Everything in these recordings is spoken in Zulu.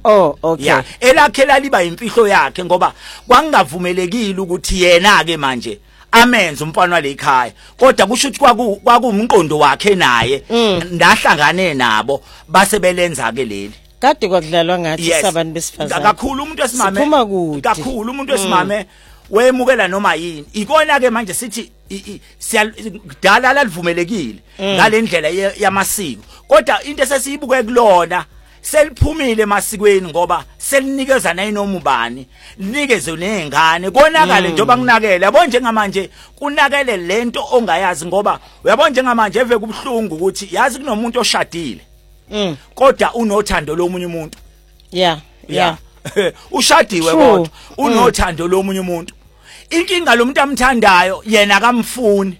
Oh, okay. Yeah, elakhela liba imfihlo yakhe ngoba kwangavumelekile ukuthi yena ke manje amenze umfana walekhaya kodwa kusho ukuthi kwakumqondo wakhe naye ndahlangane nabo base belenza ke leli kade kwakudlalwa ngathi sabantu besifazana kakhulu umuntu esimame siphuma kude kakhulu umuntu esimame wemukela noma yini ikona ke manje sithi siyadala lalivumelekile ngalendlela yamasiko kodwa into esesiyibuke kulona seliphumile emasikweni ngoba selinikeza nayinoma ubani linikeze nezingane konakale njengoba kunakele yabo njengamanje kunakele lento ongayazi ngoba uyabona njengamanje eve kubhlungu ukuthi yazi kunomuntu oshadile kodwa unothando lomunye umuntu yeah ushadiwe kodwa unothando lomunye umuntu inkinga lomuntu amthandayo yena akamfuni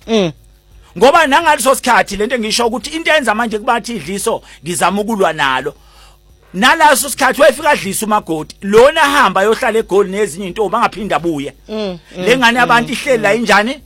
ngoba nangaliso sikhathi lento ngisho ukuthi into enza manje kubathi idliso ngizama ukulwa nalo nalaso sikhathi wayefika adlisa uMagodi lona hamba yohlala eGoli nezinye into bangaphinda abuye lengane abantu ihleli la injani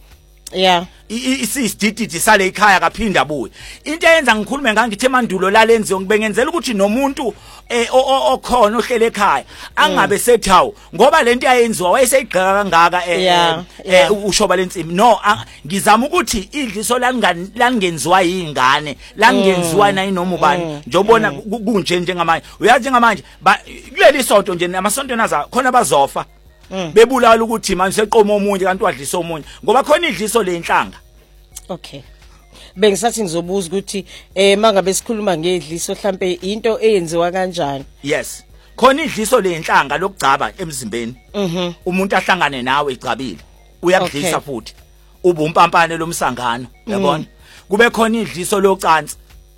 isisidididi sale ekhaya kaphinda abuye into eyenza ngikhulume ngangithi emandulo la lenziwe ngibengenzela ukuthi nomuntu okhona ohlele ekhaya angabe sethawu ngoba lento yayenziwa wayeseyigqaka kangaka ushoba lensimi no ngizama ukuthi idliso langenziwa yingane langenziwa nayinoma ubani njobona kunje njengamanje uyazi njengamanje kuleli sonto nje namasonto naza khona bazofa bebulala ukuthi manje seqoma omunye kanti wadlisa omunye ngoba khona idliso lenhlanga okay bengisathi ngizobuza ukuthi mangabe sikhuluma ngedliso mhlambe into eyenziwa kanjani yes khona idliso lenhlanga lokugcaba emzimbeni umuntu ahlangane nawe igcabile uyakudlisa futhi ubumpampane lomsangano yabona kube khona idliso locansi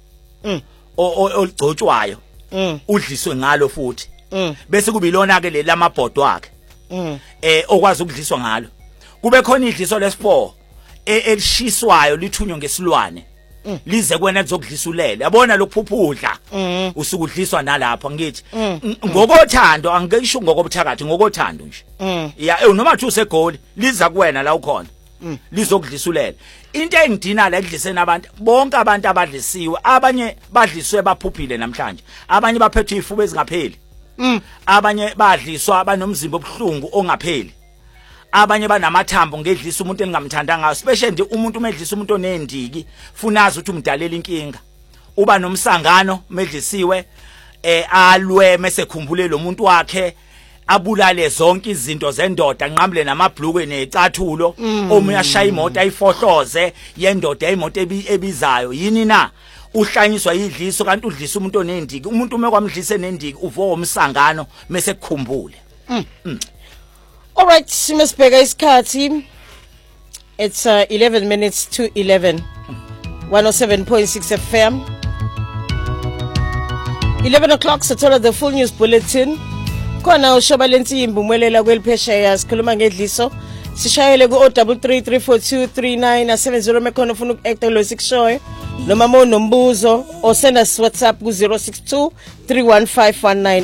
oligcotshwayo udliswe ngalo futhi bese kubilona ke lelamabhodo wakhe okwazi ukudliswa ngalo kube khona idliso lesi4 elishiswayo lithunywa ngesilwane lize kwena kuzokudlisulele yabona lokuphuphudla usukudliswa nalapha ngithi ngokothando angekisho ngokobuthakathi ngokothando nje nomathi useGoli liza kuwena la ukhona lizokudlisulela into engidina la ekudliseni abantu bonke abantu abadlisiwe abanye badliswe baphuphile namhlanje abanye baphethwe ifuba ezingapheli abanye badliswa abanomzimba obuhlungu ongapheli abanye banamathambo ngedlisa umuntu engamthandanga especially nje umuntu umedlisa umuntu onendiki funazi ukuthi umdalela inkinga uba nomsangano medlisiwe alwe mesekhumbule lo muntu wakhe abulale zonke izinto zendoda nqamle namabhlukwe necathulo omunye ashaya imoto ayifohloze yendoda imoto ebizayo yini na uhlanyiswa idliso kanti udlisa umuntu onendiki umuntu umekwamdlise nendiki uvo umsangano mesekukhumbule All right, simesibheka isikhathi. It's 11 minutes to 11. 107.6 FM. 11 o'clock sathola the full news bulletin. Khona ushoba lensimbi umwelela kweliphesheya sikhuluma ngedliso. Sishayele ku 0334239970 mekhona ufuna ukuacta lo sikushoyo. Noma monombuzo o send us WhatsApp ku 062 31519